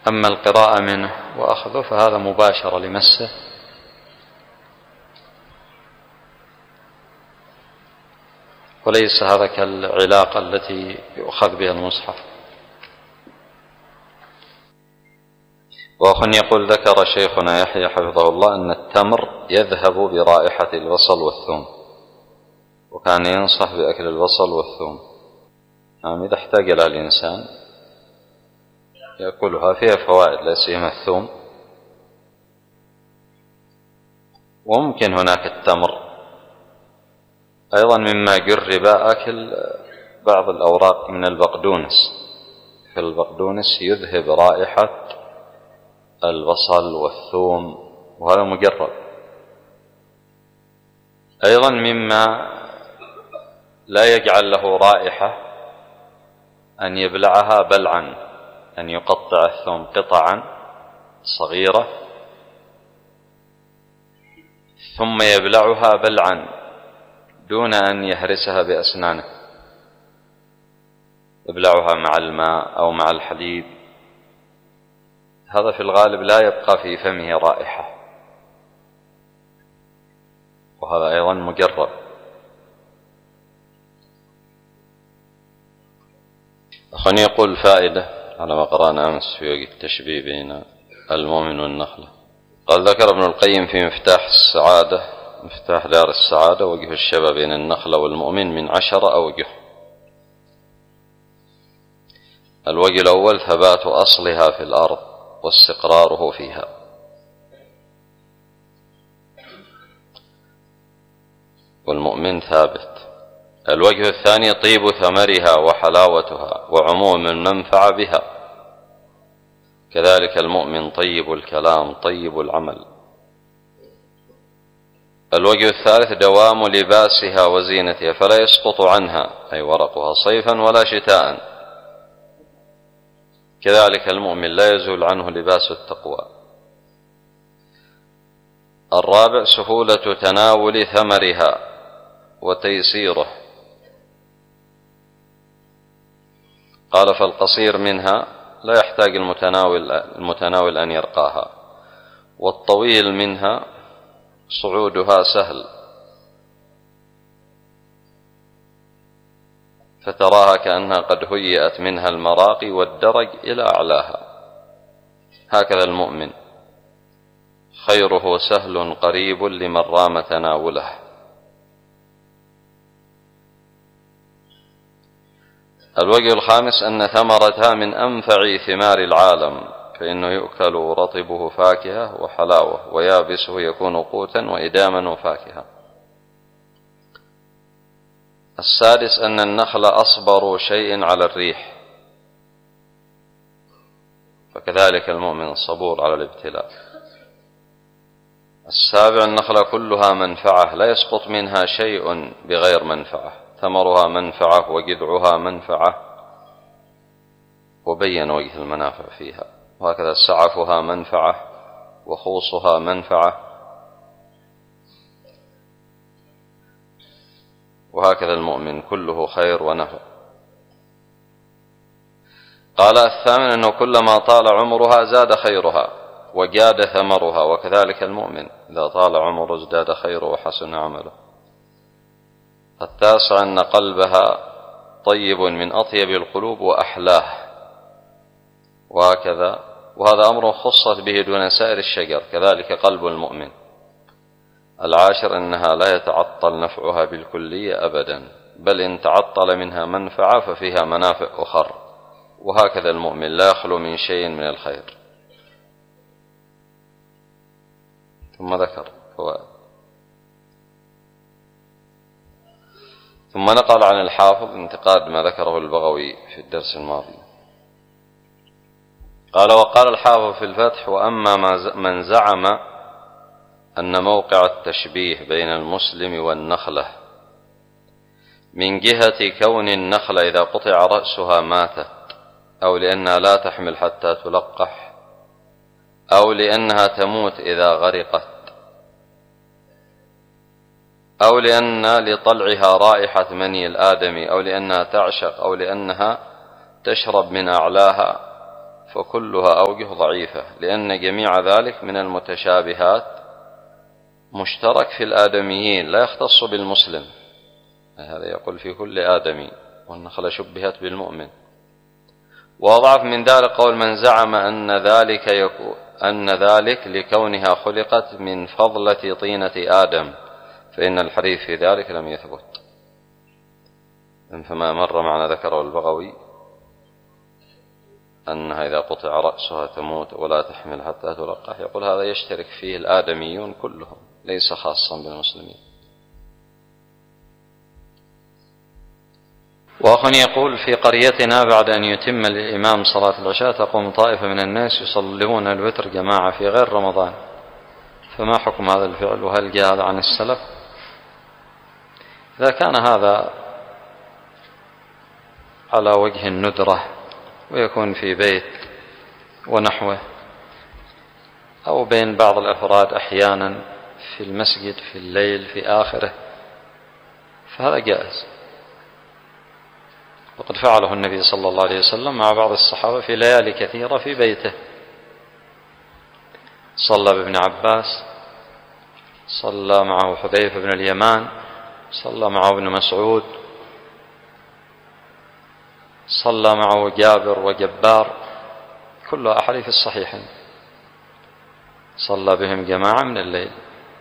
أما القراءة منه وأخذه فهذا مباشرة لمسه، وليس هذا كالعلاقة التي يؤخذ بها المصحف. وأخ يقول: ذكر شيخنا يحيى حفظه الله أن التمر يذهب برائحة البصل والثوم، وكان ينصح بأكل البصل والثوم. نعم، إذا احتاج لها الإنسان يأكلها، فيها فوائد لا سيما الثوم. وممكن هناك التمر أيضا مما جرب أكل بعض الأوراق من البقدونس، فالبقدونس يذهب رائحة البصل والثوم، وهذا مجرب. أيضا مما لا يجعل له رائحة أن يبلعها بلعا، أن يقطع الثوم قطعا صغيرة ثم يبلعها بلعا دون أن يهرسها بأسنانه، يبلعها مع الماء أو مع الحليب. هذا في الغالب لا يبقى في فمه رائحة، وهذا أيضا مجرب. أخواني يقول: فائدة على ما قرأنا أمس في وجه التشبيه بين المؤمن والنخلة. قال: ذكر ابن القيم في مفتاح السعادة، مفتاح دار السعادة، وجه الشبه بين النخلة والمؤمن من 10 أوجه. الوجه الأول: ثبات أصلها في الأرض واستقراره فيها. والمؤمن ثابت. الوجه الثاني: طيب ثمرها وحلاوتها وعموم المنفعة بها. كذلك المؤمن طيب الكلام طيب العمل. الوجه الثالث: دوام لباسها وزينتها فلا يسقط عنها، أي ورقها، صيفا ولا شتاء. كذلك المؤمن لا يزول عنه لباس التقوى. الرابع: سهولة تناول ثمرها وتيسيره. قال: فالقصير منها لا يحتاج المتناول أن يرقاها، والطويل منها صعودها سهل، فتراها كأنها قد هيئت منها المراقي والدرج إلى أعلاها. هكذا المؤمن خيره سهل قريب لمن رام تناوله. الوجه الخامس: أن ثمرتها من أنفع ثمار العالم، فإنه يؤكل رطبه فاكهة وحلاوة، ويابسه يكون قوتا وإداما وفاكهة. السادس: أن النخل أصبر شيء على الريح، فكذلك المؤمن صبور على الابتلاء. السابع: النخلة كلها منفعة لا يسقط منها شيء بغير منفعة، ثمرها منفعة وجذعها منفعة، وبين وجه المنافع فيها. وهكذا سعفها منفعة وخوصها منفعة، وهكذا المؤمن كله خير ونفع. قال: الثامن: أنه كلما طال عمرها زاد خيرها وجاد ثمرها، وكذلك المؤمن إذا طال عمره ازداد خيره وحسن عمله. التاسع: أن قلبها طيب من أطيب القلوب وأحلاه، وهكذا، وهذا أمر خصت به دون سائر الشجر، كذلك قلب المؤمن. العاشر: أنها لا يتعطل نفعها بالكلية أبدا، بل إن تعطل منها منفعة ففيها منافع أخر، وهكذا المؤمن لا يخلو من شيء من الخير. ثم ذكر فوائد. ثم نقل عن الحافظ انتقاد ما ذكره البغوي في الدرس الماضي. قال: وقال الحافظ في الفتح: وأما من زعم أن موقع التشبيه بين المسلم والنخلة من جهة كون النخلة إذا قطع رأسها ماتت، أو لأنها لا تحمل حتى تلقح، أو لأنها تموت إذا غرقت، أو لأن لطلعها رائحة مني الآدمي، أو لأنها تعشق، أو لأنها تشرب من أعلاها، فكلها أوجه ضعيفة، لأن جميع ذلك من المتشابهات مشترك في الآدميين لا يختص بالمسلم. هذا يقول في كل آدمي، والنخلة شبهت بالمؤمن. وأضعف من ذلك قول من زعم أن ذلك لكونها خلقت من فضلة طينة آدم، فإن الحديث في ذلك لم يثبت. فما مر معنا ذكره البغوي أنها إذا قطع رأسها تموت ولا تحمل حتى تلقح، يقول هذا يشترك فيه الآدميون كلهم، ليس خاصا بالمسلمين. وأخ يقول في قريتنا بعد أن يتم الإمام صلاة العشاء تقوم طائفة من الناس يصلون الوتر جماعة في غير رمضان، فما حكم هذا الفعل، وهل جاء هذا عن السلف؟ إذا كان هذا على وجه الندرة ويكون في بيت ونحوه، أو بين بعض الأفراد أحيانا في المسجد في الليل في آخره، فهذا جائز، وقد فعله النبي صلى الله عليه وسلم مع بعض الصحابة في ليالي كثيرة في بيته. صلى بابن عباس، صلى معه حذيفة بن اليمان، صلى معه ابن مسعود، صلى معه جابر وجبار، كلها أحاديث الصحيحين، صلى بهم جماعة من الليل.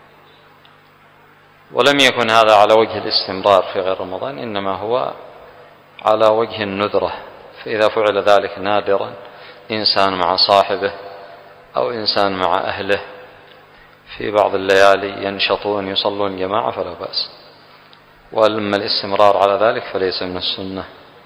ولم يكن هذا على وجه الاستمرار في غير رمضان، إنما هو على وجه الندرة، فإذا فعل ذلك نادرا، إنسان مع صاحبه أو إنسان مع أهله في بعض الليالي ينشطون يصلون جماعة فلا بأس، وأما الاستمرار على ذلك فليس من السنة.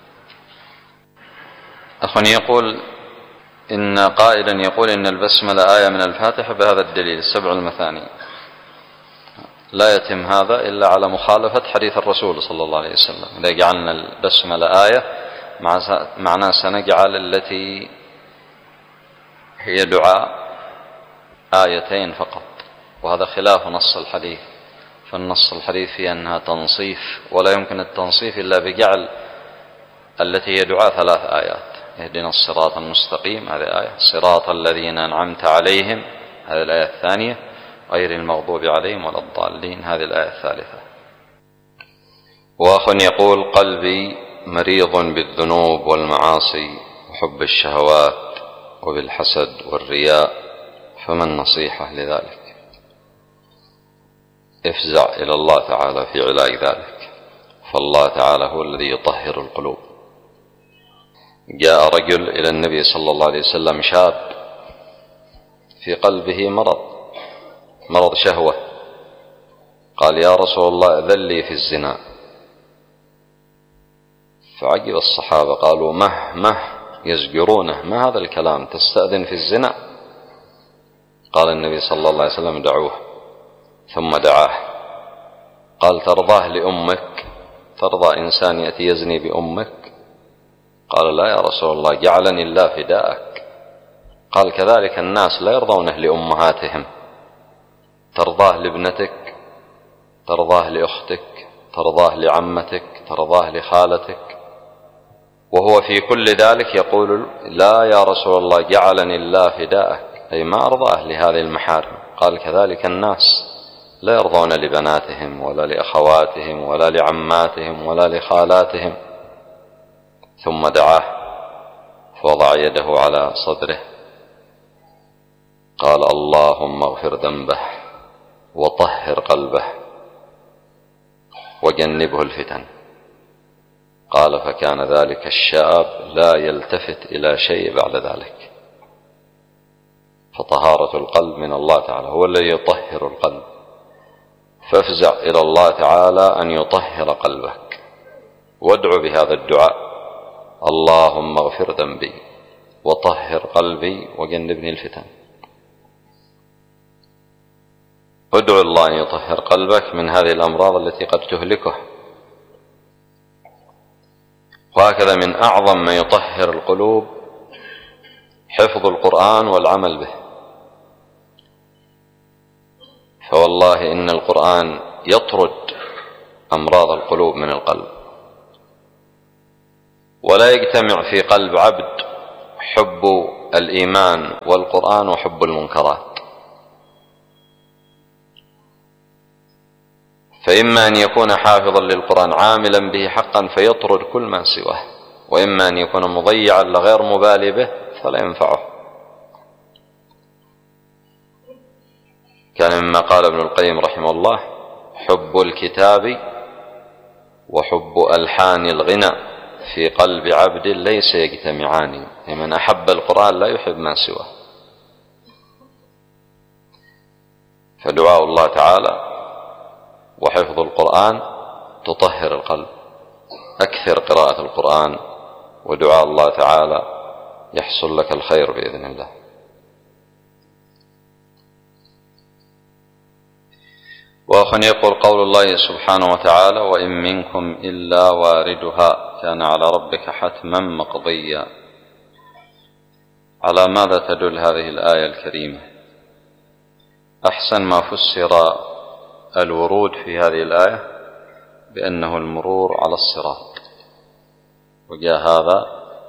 أخ يقول إن قائلا يقول إن البسملة آية من الفاتحة بهذا الدليل 7 المثاني، لا يتم هذا إلا على مخالفة حديث الرسول صلى الله عليه وسلم. إذا جعلنا البسملة آية معناه سنجعل التي هي دعاء آيتين فقط، وهذا خلاف نص الحديث، فالنص الحديث فيه أنها تنصيف، ولا يمكن التنصيف إلا بجعل التي هي دعاء 3 آيات. اهدنا الصراط المستقيم هذه آية، صراط الذين أنعمت عليهم هذه الآية الثانية، غير المغضوب عليهم ولا الضالين هذه الآية الثالثة. وأخ يقول قلبي مريض بالذنوب والمعاصي وحب الشهوات وبالحسد والرياء، فما النصيحة لذلك؟ افزع إلى الله تعالى في علاج ذلك، فالله تعالى هو الذي يطهر القلوب. جاء رجل إلى النبي صلى الله عليه وسلم شاب في قلبه مرض شهوة، قال يا رسول الله أذن لي في الزنا، فعجب الصحابة قالوا مه يزجرونه، ما هذا الكلام تستأذن في الزنا؟ قال النبي صلى الله عليه وسلم دعوه، ثم دعاه قال ترضاه لأمك؟ ترضى إنسان يأتي يزني بأمك؟ قال لا يا رسول الله جعلني الله فداءك. قال كذلك الناس لا يرضونه لأمهاتهم، ترضاه لابنتك، ترضاه لأختك، ترضاه لعمتك، ترضاه لخالتك، وهو في كل ذلك يقول لا يا رسول الله جعلني الله فداءك، أي ما أرضاه لهذه المحارم. قال كذلك الناس لا يرضون لبناتهم ولا لأخواتهم ولا لعماتهم ولا لخالاتهم. ثم دعاه فوضع يده على صدره قال اللهم اغفر ذنبه وطهر قلبه وجنبه الفتن. قال فكان ذلك الشاب لا يلتفت إلى شيء بعد ذلك. فطهارة القلب من الله تعالى، هو الذي يطهر القلب، فافزع إلى الله تعالى أن يطهر قلبك، وادعو بهذا الدعاء اللهم اغفر ذنبي وطهر قلبي وجنبني الفتن. ادعو الله أن يطهر قلبك من هذه الأمراض التي قد تهلكه. وهكذا من أعظم ما يطهر القلوب حفظ القرآن والعمل به، فوالله إن القرآن يطرد أمراض القلوب من القلب، ولا يجتمع في قلب عبد حب الإيمان والقرآن وحب المنكرات. فإما أن يكون حافظا للقرآن عاملا به حقا فيطرد كل ما سواه، وإما أن يكون مضيعا لغير مبالي به فلا ينفعه. كان مما قال ابن القيم رحمه الله: حب الكتاب وحب ألحان الغنى في قلب عبد ليس يجتمعان، من أحب القرآن لا يحب ما سواه. فدعاء الله تعالى وحفظ القرآن تطهر القلب. أكثر قراءة القرآن ودعاء الله تعالى يحصل لك الخير بإذن الله. وأخ يقول: قول الله سبحانه وتعالى: وإن منكم إلا واردها كان على ربك حتما مقضيا، على ماذا تدل هذه الآية الكريمة؟ أحسن ما فسر الورود في هذه الآية بأنه المرور على الصراط، وجاء هذا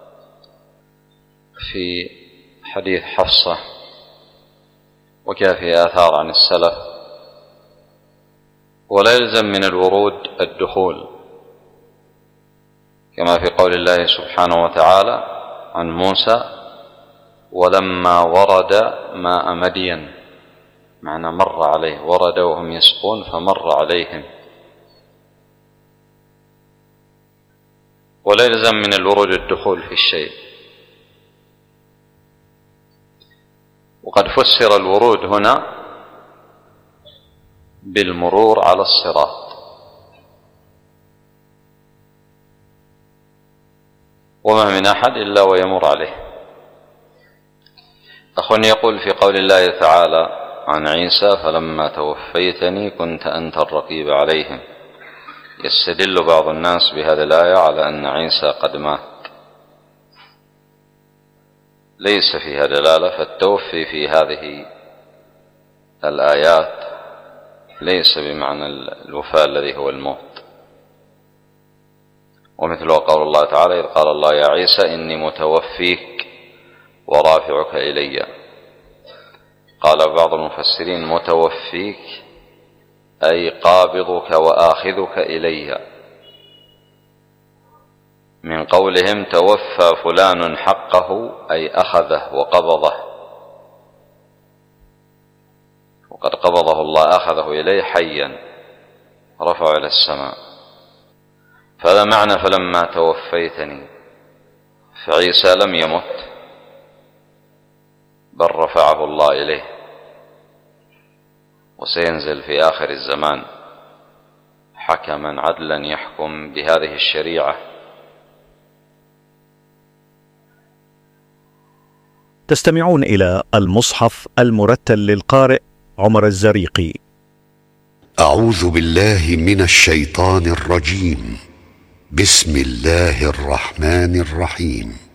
في حديث حفصة، وجاء في آثار عن السلف. ولا يلزم من الورود الدخول، كما في قول الله سبحانه وتعالى عن موسى: ولما ورد ماء مدين، معنى مر عليه، ورد وهم يسقون فمر عليهم. ولا يلزم من الورود الدخول في الشيء. وقد فسر الورود هنا بالمرور على الصراط. وما من أحد إلا ويمر عليه. أخ يقول: في قول الله تعالى عن عيسى: فلما توفيتني كنت أنت الرقيب عليهم، يستدل بعض الناس بهذه الآية على أن عيسى قد مات. ليس فيها دلالة، فالتوفي في هذه الآيات ليس بمعنى الوفاة الذي هو الموت. ومثله قول الله تعالى: إذ قال الله يا عيسى إني متوفيك ورافعك إلي. قال بعض المفسرين: متوفيك أي قابضك وآخذك إلي، من قولهم توفى فلان حقه أي أخذه وقبضه، وقد قبضه الله أخذه إليه حيا رفعه إلى السماء. فهذا معنى فلما توفيتني. فعيسى لم يمت بل رفعه الله إليه، وسينزل في آخر الزمان حكما عدلا يحكم بهذه الشريعة. تستمعون إلى المصحف المرتل للقارئ عمر الزريقي. أعوذ بالله من الشيطان الرجيم. بسم الله الرحمن الرحيم.